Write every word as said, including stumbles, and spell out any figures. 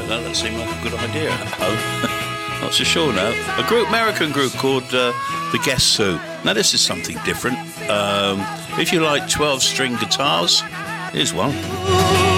that. That seemed like a good idea. Oh, not so sure now. A group, American group called uh, the Guess Who. Now this is something different. Um, if you like twelve-string guitars, here's one.